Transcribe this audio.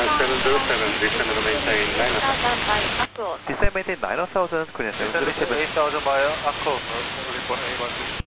707, descend and maintain 9,000 by Aquo. Descend maintain 9,000, Korean 707. 8,000 by Aquo, report A1.